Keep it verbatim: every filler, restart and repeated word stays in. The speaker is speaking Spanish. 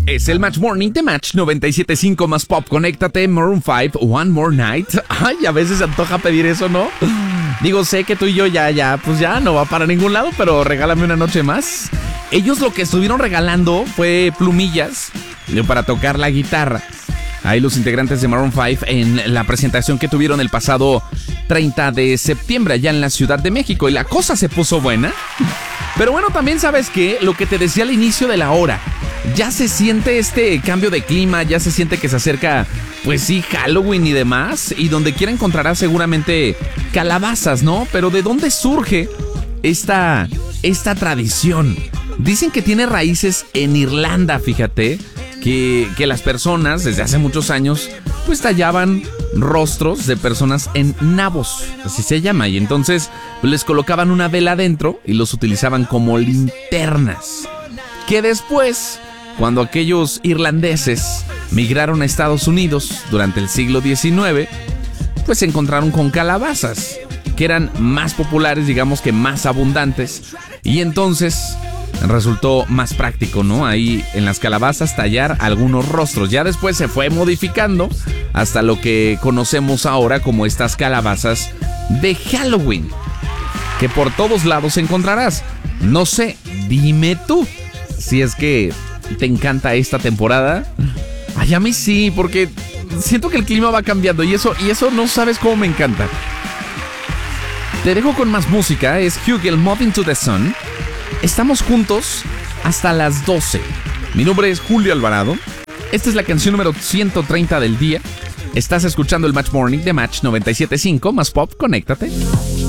Es el Match Morning de Match noventa y siete punto cinco más Pop. Conéctate, Maroon cinco, One More Night. Ay, a veces se antoja pedir eso, ¿no? Digo, sé que tú y yo ya, ya, pues ya no va para ningún lado, pero regálame una noche más. Ellos lo que estuvieron regalando fue plumillas para tocar la guitarra. Ahí los integrantes de Maroon cinco en la presentación que tuvieron el pasado treinta de septiembre allá en la Ciudad de México. Y la cosa se puso buena. Pero bueno, también sabes que lo que te decía al inicio de la hora, ya se siente este cambio de clima, ya se siente que se acerca, pues sí, Halloween y demás. Y donde quiera encontrarás seguramente calabazas, ¿no? Pero ¿de dónde surge esta, esta tradición? Dicen que tiene raíces en Irlanda, fíjate. Que, que las personas desde hace muchos años pues tallaban rostros de personas en nabos, así se llama, y entonces pues, les colocaban una vela adentro y los utilizaban como linternas. Que después, cuando aquellos irlandeses migraron a Estados Unidos durante el siglo diecinueve, pues se encontraron con calabazas, que eran más populares, digamos que más abundantes, y entonces resultó más práctico, ¿no? Ahí en las calabazas tallar algunos rostros. Ya después se fue modificando hasta lo que conocemos ahora como estas calabazas de Halloween, que por todos lados encontrarás. No sé, dime tú si es que te encanta esta temporada. Ay, a mí sí, porque siento que el clima va cambiando y eso, y eso no sabes cómo me encanta. Te dejo con más música. Es Hugel, Moving to the Sun. Estamos juntos hasta las doce. Mi nombre es Julio Alvarado. Esta es la canción número ciento treinta del día. Estás escuchando el Match Morning de Match noventa y siete punto cinco más Pop. Conéctate.